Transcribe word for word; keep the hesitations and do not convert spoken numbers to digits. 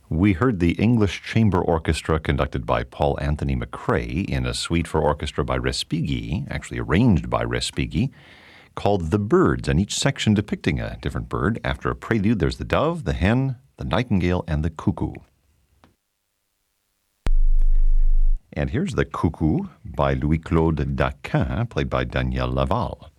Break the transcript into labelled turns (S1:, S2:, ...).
S1: We heard the English Chamber Orchestra conducted by Paul Anthony McCrae in a suite for orchestra by Respighi, actually arranged by Respighi, called The Birds, and each section depicting a different bird. After a prelude, there's the dove, the hen, the nightingale, and the cuckoo. And here's the Cuckoo by Louis-Claude Daquin, played by Daniel Laval.